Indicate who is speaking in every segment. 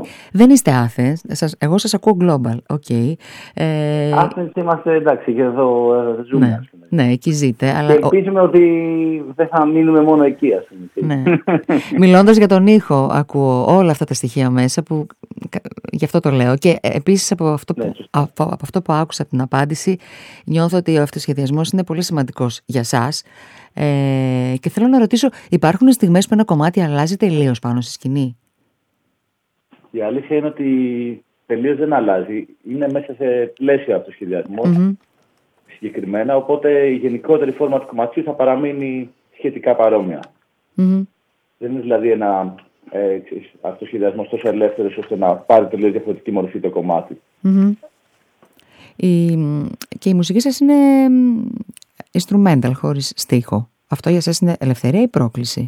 Speaker 1: δεν είστε Athens, εγώ σας ακούω global, okay.
Speaker 2: Athens είμαστε, εντάξει, και εδώ ζούμε.
Speaker 1: Ναι, ναι, εκεί ζείτε.
Speaker 2: Αλλά... Και ελπίζουμε ότι δεν θα μείνουμε μόνο εκεί, ας πούμε.
Speaker 1: Ναι. Μιλώντας για τον ήχο, ακούω όλα αυτά τα στοιχεία μέσα, που γι' αυτό το λέω. Και επίσης από αυτό που άκουσα από την απάντηση, νιώθω ότι ο αυτοσχεδιασμός είναι πολύ σημαντικός για σας. Και θέλω να ρωτήσω, υπάρχουν στιγμές που ένα κομμάτι αλλάζει τελείως πάνω στη σκηνή?
Speaker 3: Η αλήθεια είναι ότι τελείως δεν αλλάζει. Είναι μέσα σε πλαίσιο αυτοσχεδιασμός συγκεκριμένα, οπότε η γενικότερη φόρμα του κομματιού θα παραμείνει σχετικά παρόμοια. Δεν είναι δηλαδή ένα αυτοσχεδιασμός τόσο ελεύθερος ώστε να πάρει τελείως διαφορετική μορφή το κομμάτι.
Speaker 1: Και η μουσική σας είναι instrumental, χωρίς στίχο. Αυτό για σας είναι ελευθερία ή πρόκληση?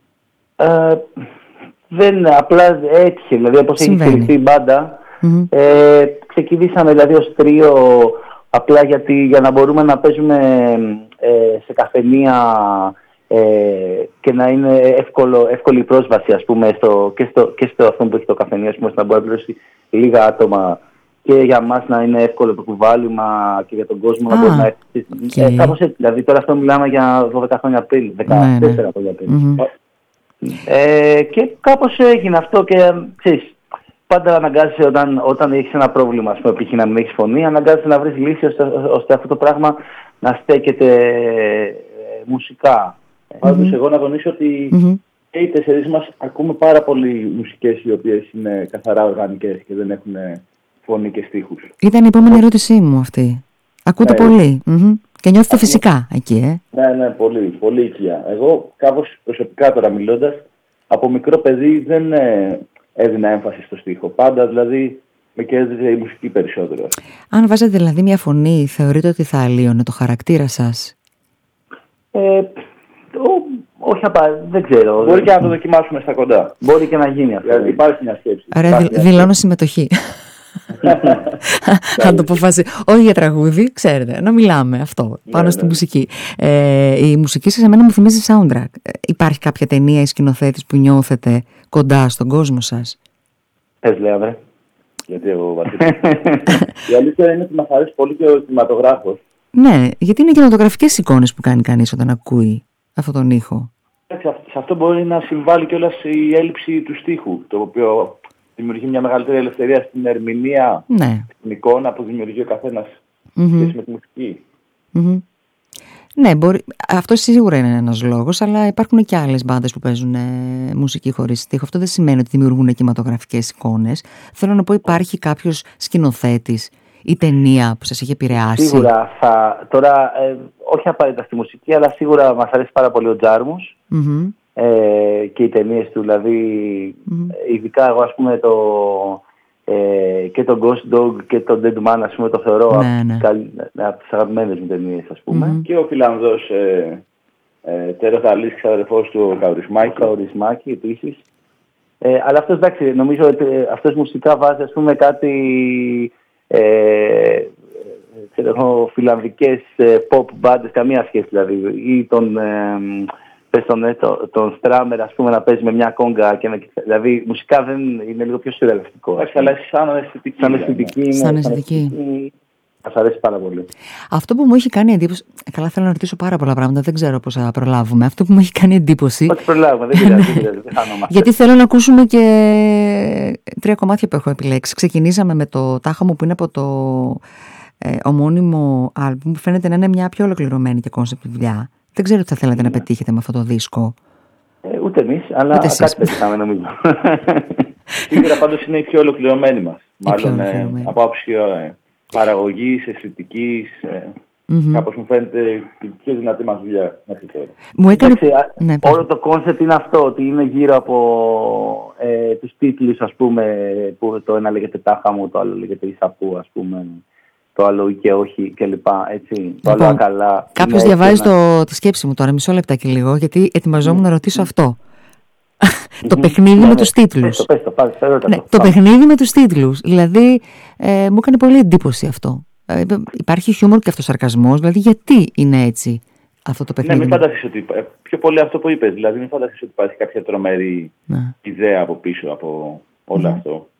Speaker 2: Δεν απλά έτυχε, δηλαδή όπως έχει στηριχθεί η μπάντα. Ξεκινήσαμε δηλαδή ως τρίο απλά για να μπορούμε να παίζουμε σε καφενεία και να είναι εύκολη πρόσβαση, ας πούμε, και στο αυτό που έχει το καφενείο, ας πούμε, να μπορεί να πληρώσει λίγα άτομα, και για μας να είναι εύκολο το κουβάλιμα και για τον κόσμο να μπορεί να έχει. Κάπως έτσι, δηλαδή τώρα αυτό μιλάμε για 12 χρόνια πριν, 14 χρόνια πριν. Και κάπως έγινε αυτό και ξέρεις, πάντα αναγκάζεσαι όταν έχεις ένα πρόβλημα, ας πούμε, π.χ. να μην έχεις φωνή, αναγκάζεσαι να βρεις λύση ώστε αυτό το πράγμα να στέκεται μουσικά.
Speaker 3: Πάντως εγώ να τονίσω ότι και οι τέσσερις μας ακούμε πάρα πολύ μουσικές οι οποίες είναι καθαρά οργανικές και δεν έχουν φωνή και στίχους.
Speaker 1: Ήταν η επόμενη ερώτησή μου αυτή. Ακούτε πολύ και νιώθετε φυσικά εκεί,
Speaker 3: Ναι, πολύ, πολύ οικία. Εγώ κάπως προσωπικά τώρα μιλώντας, από μικρό παιδί δεν έδινα έμφαση στο στίχο. Πάντα δηλαδή με κέρδιζε η μουσική περισσότερο.
Speaker 1: Αν βάζετε δηλαδή μια φωνή, θεωρείτε ότι θα αλλίωνε το χαρακτήρα σας?
Speaker 2: Όχι, δεν ξέρω.
Speaker 3: Μπορεί και να το δοκιμάσουμε στα κοντά.
Speaker 2: Μπορεί και να γίνει αυτό.
Speaker 3: Δηλαδή υπάρχει μια σκέψη.
Speaker 1: Άρα δηλώνω συμμετοχή. Αν το αποφασίσει. Όχι για τραγούδι, ξέρετε, να μιλάμε αυτό πάνω στη μουσική. Η μουσική σας εμένα μου θυμίζει soundtrack. Υπάρχει κάποια ταινία ή σκηνοθέτης που νιώθετε κοντά στον κόσμο σας?
Speaker 2: Πες, Λέαβρε.
Speaker 3: Γιατί εγώ βασικά. Η αλήθεια είναι ότι μας αρέσει πολύ και ο κινηματογράφος.
Speaker 1: Ναι, γιατί είναι κινηματογραφικές εικόνες που κάνει κανείς όταν ακούει αυτόν τον ήχο.
Speaker 3: Σε αυτό μπορεί να συμβάλλει κιόλας η έλλειψη του στίχου, το οποίο δημιουργεί μια μεγαλύτερη ελευθερία στην ερμηνεία, στην εικόνα που δημιουργεί ο καθένας σχέση με τη μουσική.
Speaker 1: Ναι, αυτό σίγουρα είναι ένας λόγος, αλλά υπάρχουν και άλλες μπάντες που παίζουν μουσική χωρίς στίχο. Αυτό δεν σημαίνει ότι δημιουργούν κινηματογραφικές εικόνες. Θέλω να πω, υπάρχει κάποιος σκηνοθέτης ή ταινία που σας έχει επηρεάσει?
Speaker 2: Σίγουρα τώρα, όχι απαραίτητα στη μουσική, αλλά σίγουρα μας αρέσει πάρα πολύ ο Τζάρμους και οι ταινίες του. Δηλαδή, ειδικά εγώ, ας πούμε, και το Ghost Dog και το Dead Man, ας πούμε, το θεωρώ από τις αγαπημένες μου ταινίες, ας πούμε.
Speaker 3: Και ο Φιλανδός Τέρος Αλής, ξαδερφός του
Speaker 2: Καουρισμάκη επίσης. Αλλά αυτός, εντάξει, νομίζω ότι αυτός μουσικά βάζει, ας πούμε, κάτι φιλανδικές pop μπάντες, καμία σχέση δηλαδή, ή τον Στράμερ, ας πούμε, να παίζει με μια κόγκα δηλαδή μουσικά δεν είναι λίγο πιο σουρεαλιστικό.
Speaker 3: Αλλά σαν αισθητική.
Speaker 2: Μας αρέσει πάρα πολύ.
Speaker 1: Αυτό που μου έχει κάνει εντύπωση. Καλά, θέλω να ρωτήσω πάρα πολλά πράγματα, δεν ξέρω πώς θα προλάβουμε. Αυτό που μου έχει κάνει εντύπωση.
Speaker 2: Όχι, προλάβουμε, δεν πειράζει, δεν χανόμαστε.
Speaker 1: Γιατί θέλω να ακούσουμε και 3 κομμάτια που έχω επιλέξει. Ξεκινήσαμε με το Τάχα μου, που είναι από το ομώνυμο άλμπουμ, που φαίνεται να είναι μια πιο ολοκληρωμένη και κόνσεπτ δουλειά. Δεν ξέρω τι θα θέλατε να πετύχετε με αυτό το δίσκο.
Speaker 2: Ούτε εμείς, αλλά κάτι πετύχαμε, νομίζω.
Speaker 3: Σίγουρα πάντως είναι η πιο ολοκληρωμένη μας. Μάλλον από άποψη παραγωγής, αισθητικής, κάπως μου φαίνεται η πιο δυνατή μας δουλειά μέχρι τώρα.
Speaker 1: Μου έκανε...
Speaker 2: όλο το κόνσεπτ είναι αυτό, ότι είναι γύρω από τους τίτλους, ας πούμε, που το ένα λέγεται Τάχα μου, το άλλο λέγεται Ισαπού, ας πούμε, το άλλο ή και όχι κλπ. Έτσι, το άλλο ακαλά.
Speaker 1: Κάποιος διαβάζει τη σκέψη μου τώρα, μισό λεπτάκι λίγο, γιατί ετοιμαζόμουν να ρωτήσω αυτό. Το παιχνίδι με τους τίτλους. Το παιχνίδι με τους τίτλους. Δηλαδή, μου έκανε πολύ εντύπωση αυτό. Υπάρχει χιούμορ και αυτοσαρκασμός. Δηλαδή, γιατί είναι έτσι αυτό το παιχνίδι?
Speaker 3: Ναι, μην φανταστείς ότι. Πιο πολύ αυτό που είπες. Δηλαδή, μην φανταστείς ότι υπάρχει κάποια τρομερή ιδέα από πίσω από όλο αυτό.